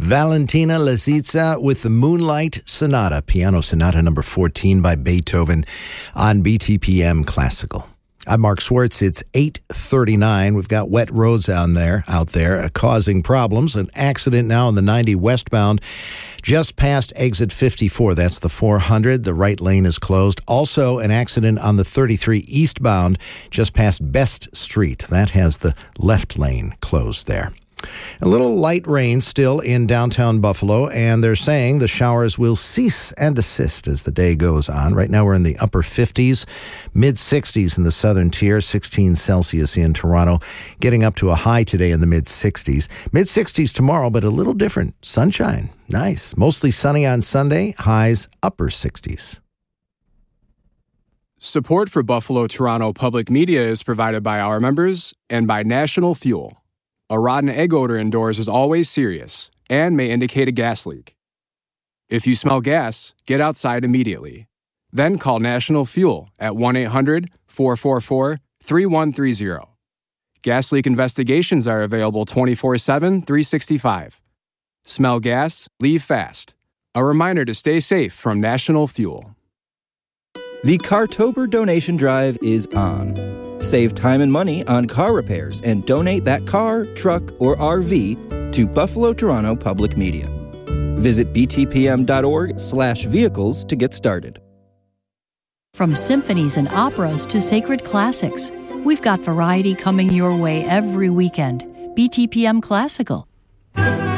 Valentina Lisitsa with the Moonlight Sonata, Piano Sonata number 14 by Beethoven on BTPM Classical. I'm Mark Schwartz. It's 8:39. We've got wet roads out there causing problems. An accident now on the 90 westbound just past exit 54. That's the 400. The right lane is closed. Also an accident on the 33 eastbound just past Best Street. That has the left lane closed there. A little light rain still in downtown Buffalo, and they're saying the showers will cease and desist as the day goes on. Right now we're in the upper 50s, mid-60s in the southern tier, 16 Celsius in Toronto, getting up to a high today in the mid-60s. Mid-60s tomorrow, but a little different. Sunshine, nice. Mostly sunny on Sunday, highs upper 60s. Support for Buffalo Toronto Public Media is provided by our members and by National Fuel. A rotten egg odor indoors is always serious and may indicate a gas leak. If you smell gas, get outside immediately. Then call National Fuel at 1-800-444-3130. Gas leak investigations are available 24/7, 365. Smell gas? Leave fast. A reminder to stay safe from National Fuel. The Cartober donation drive is on. Save time and money on car repairs and donate that car, truck, or RV to Buffalo Toronto Public Media. Visit btpm.org/vehicles to get started. From symphonies and operas to sacred classics, we've got variety coming your way every weekend. BTPM Classical.